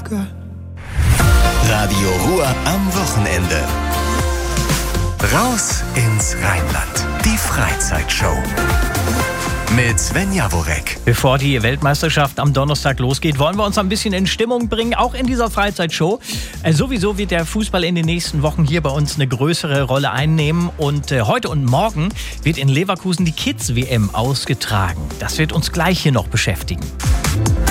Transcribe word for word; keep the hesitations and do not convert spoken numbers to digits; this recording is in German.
forgot. Radio Ruhr am Wochenende. Raus ins Rheinland. Die Freizeitshow. Mit Sven Jaworek. Bevor die Weltmeisterschaft am Donnerstag losgeht, wollen wir uns ein bisschen in Stimmung bringen, auch in dieser Freizeitshow. Äh, sowieso wird der Fußball in den nächsten Wochen hier bei uns eine größere Rolle einnehmen. Und äh, heute und morgen wird in Leverkusen die Kids-W M ausgetragen. Das wird uns gleich hier noch beschäftigen.